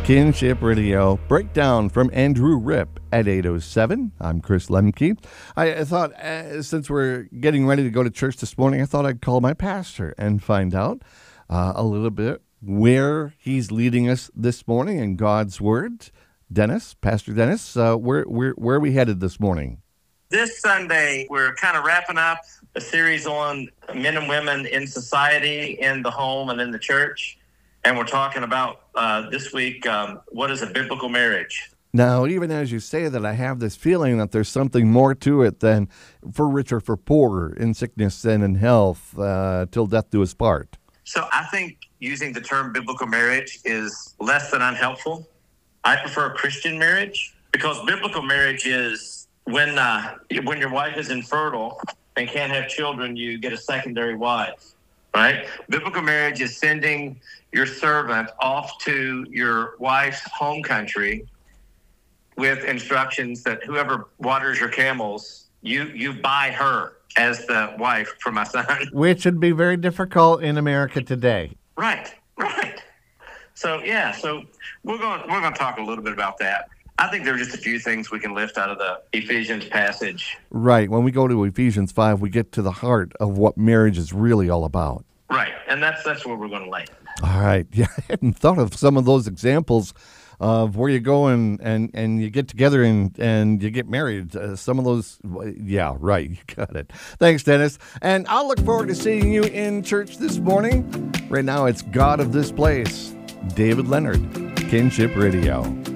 Kinship Radio breakdown from Andrew Ripp at 8:07. I'm Chris Lemke. I thought, since we're getting ready to go to church this morning, I thought I'd call my pastor and find out a little bit where he's leading us this morning in God's Word. Dennis, Pastor Dennis, where are we headed this morning? This Sunday, we're kind of wrapping up a series on men and women in society, in the home, and in the church. And we're talking about this week, what is a biblical marriage? Now, even as you say that, I have this feeling that there's something more to it than for rich or for poor, in sickness and in health, till death do us part. So I think using the term biblical marriage is less than unhelpful. I prefer Christian marriage, because biblical marriage is when your wife is infertile and can't have children, you get a secondary wife. Right? Biblical marriage is sending your servant off to your wife's home country with instructions that whoever waters your camels, you buy her as the wife for my son. Which would be very difficult in America today. Right. So we're going to talk a little bit about that. I think there are just a few things we can lift out of the Ephesians passage. Right. When we go to Ephesians 5, we get to the heart of what marriage is really all about. Right. And that's where we're going to lay. All right. Yeah, I hadn't thought of some of those examples of where you go and you get together and you get married. Some of those, yeah, right. You got it. Thanks, Dennis. And I'll look forward to seeing you in church this morning. Right now, it's God of this place, David Leonard, Kinship Radio.